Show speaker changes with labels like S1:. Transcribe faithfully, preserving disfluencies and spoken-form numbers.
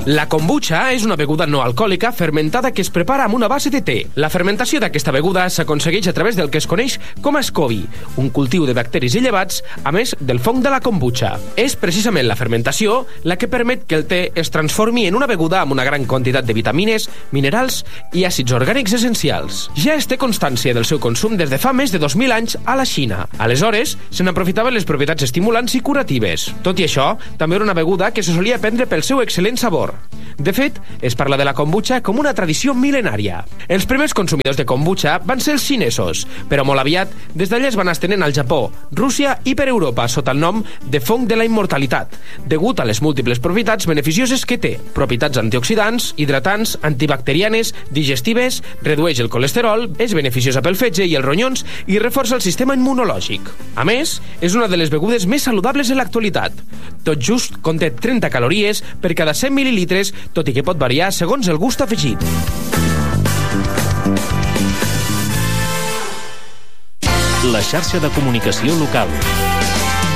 S1: La kombucha és una beguda no alcohòlica fermentada que es prepara amb una base de te. La fermentació d'aquesta beguda s'aconsegueix a través del que es coneix com a SCOBY, un cultiu de bacteris i llevats, a més del fong de la kombucha. És precisament la fermentació la que permet que el te es transformi en una beguda amb una gran quantitat de vitamines, minerals i àcids orgànics essencials. Ja es té constància del seu consum des de fa més de dos mil anys a la Xina. Aleshores, se n'aprofitaven les propietats estimulants i curatives. Tot i això, també era una beguda que se solia prendre pel seu excel·lent sabor. De fet, es parla de la kombucha com una tradició mil·lenària. Els primers consumidors de kombucha van ser els xinesos, però molt aviat, des d'allà es van estenent al Japó, Rússia i per Europa sota el nom de fong de la immortalitat, degut a les múltiples propietats beneficioses que té. Propietats antioxidants, hidratants, antibacterianes, digestives, redueix el colesterol, és beneficiosa pel fetge i els ronyons i reforça el sistema immunològic. A més, és una de les begudes més saludables en l'actualitat. Tot just conté trenta calories per cada cent mil·lilitres, tot i que pot variar segons el gust afegit.
S2: La xarxa de comunicació local.